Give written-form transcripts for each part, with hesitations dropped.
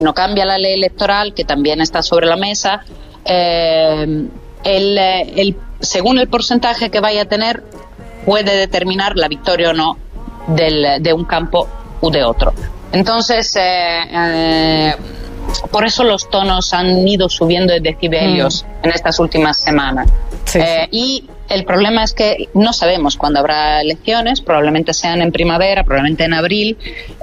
no cambia la ley electoral, que también está sobre la mesa, según el porcentaje que vaya a tener, puede determinar la victoria o no de un campo u de otro. Entonces, por eso los tonos han ido subiendo de decibelios en estas últimas semanas. Sí. Y el problema es que no sabemos cuándo habrá elecciones, probablemente sean en primavera, probablemente en abril,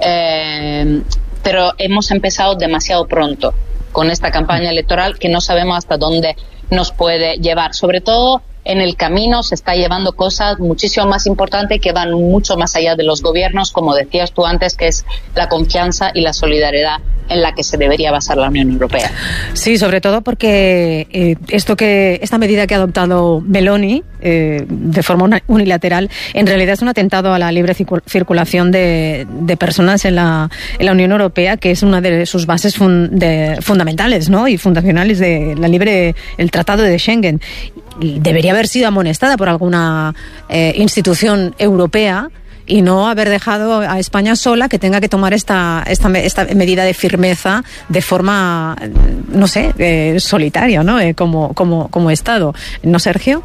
pero hemos empezado demasiado pronto con esta campaña electoral que no sabemos hasta dónde nos puede llevar. Sobre todo en el camino se está llevando cosas muchísimo más importantes que van mucho más allá de los gobiernos, como decías tú antes, que es la confianza y la solidaridad en la que se debería basar la Unión Europea. Sí, sobre todo porque esta medida que ha adoptado Meloni de forma unilateral, en realidad es un atentado a la libre circulación de personas en la Unión Europea, que es una de sus bases fundamentales, ¿no? Y fundacionales de el Tratado de Schengen. Debería haber sido amonestada por alguna institución europea y no haber dejado a España sola, que tenga que tomar esta medida de firmeza de forma, no sé, solitaria, ¿no? Como Estado. ¿No, Sergio?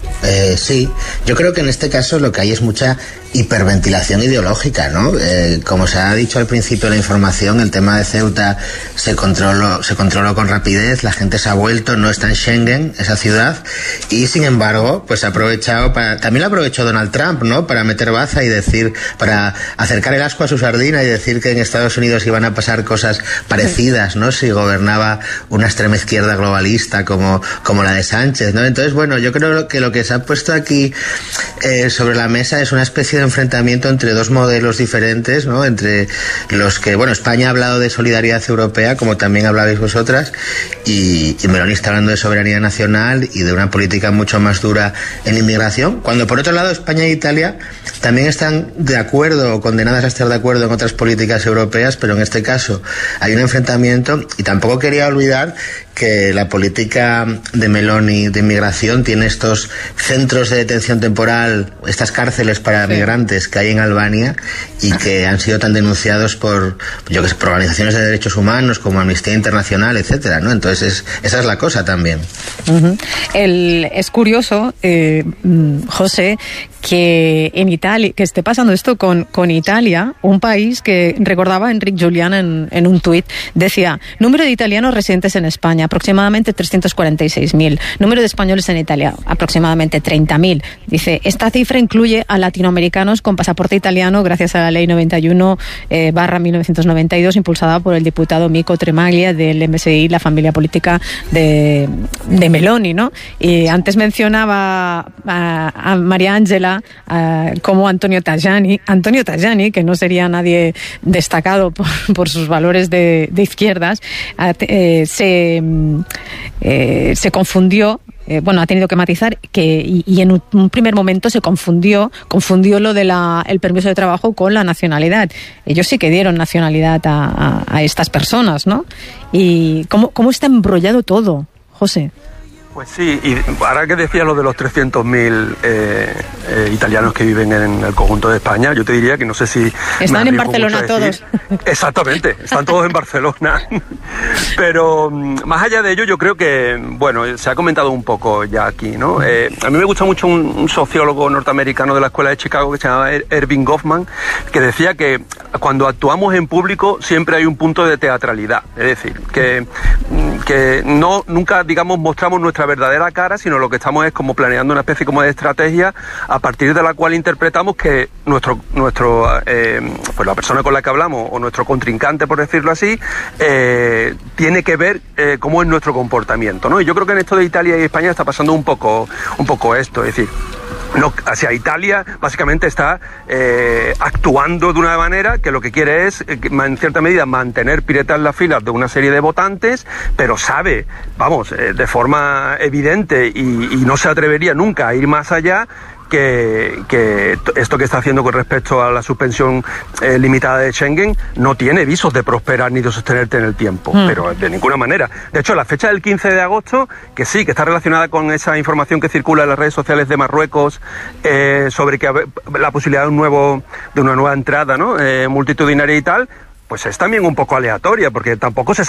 Sí, yo creo que en este caso lo que hay es mucha hiperventilación ideológica, ¿no? Como se ha dicho al principio de la información, el tema de Ceuta se controló con rapidez, la gente se ha vuelto, no está en Schengen, esa ciudad, y sin embargo, pues también lo aprovechó Donald Trump, ¿no? Para meter baza y decir, para acercar el ascua a su sardina y decir que en Estados Unidos iban a pasar cosas parecidas, ¿no? Si gobernaba una extrema izquierda globalista como la de Sánchez, ¿no? Entonces, bueno, yo creo que lo que se ha puesto aquí sobre la mesa es una especie de enfrentamiento entre dos modelos diferentes, ¿no? Entre los que, bueno, España ha hablado de solidaridad europea, como también hablabais vosotras, y Meloni está hablando de soberanía nacional y de una política mucho más dura en inmigración, cuando por otro lado España e Italia también están de acuerdo o condenadas a estar de acuerdo en otras políticas europeas, pero en este caso hay un enfrentamiento. Y tampoco quería olvidar que la política de Meloni de inmigración tiene estos centros de detención temporal, estas cárceles para migrantes que hay en Albania y que han sido tan denunciados por organizaciones de derechos humanos como Amnistía Internacional, etcétera, ¿no? Entonces esa es la cosa también. Uh-huh. Es curioso, José, que en Italia, que esté pasando esto con Italia, un país que recordaba Enric Julián en un tuit, decía: número de italianos residentes en España, aproximadamente 346.000. Número de españoles en Italia, aproximadamente 30.000. Dice, esta cifra incluye a latinoamericanos con pasaporte italiano gracias a la ley 91/1992 impulsada por el diputado Mico Tremaglia del MSI, la familia política de Meloni, ¿no? Y antes mencionaba a María Ángela como Antonio Tajani, que no sería nadie destacado por sus valores de izquierdas, se confundió. Ha tenido que matizar y en un primer momento se confundió lo de el permiso de trabajo con la nacionalidad. Ellos sí que dieron nacionalidad a estas personas, ¿no? Y cómo está embrollado todo, José. Pues sí, y ahora que decías lo de los 300.000 italianos que viven en el conjunto de España, yo te diría que no sé si... Están en Barcelona todos. Exactamente, están todos en Barcelona. Pero más allá de ello, yo creo que, bueno, se ha comentado un poco ya aquí, ¿no? A mí me gusta mucho un sociólogo norteamericano de la Escuela de Chicago que se llama Erving Goffman, que decía que cuando actuamos en público siempre hay un punto de teatralidad. Es decir, que nunca, digamos, mostramos nuestra verdadera cara, sino lo que estamos es como planeando una especie como de estrategia a partir de la cual interpretamos que nuestro pues la persona con la que hablamos o nuestro contrincante, por decirlo así, tiene que ver cómo es nuestro comportamiento, ¿no? Y yo creo que en esto de Italia y España está pasando un poco esto, es decir, no, hacia Italia básicamente está actuando de una manera que lo que quiere es, en cierta medida, mantener piretas las filas de una serie de votantes, pero sabe, de forma evidente y no se atrevería nunca a ir más allá, que esto que está haciendo con respecto a la suspensión limitada de Schengen no tiene visos de prosperar ni de sostenerte en el tiempo, pero de ninguna manera. De hecho, la fecha del 15 de agosto, que sí, que está relacionada con esa información que circula en las redes sociales de Marruecos sobre que la posibilidad de una nueva entrada, ¿no? Multitudinaria y tal, pues es también un poco aleatoria, porque tampoco se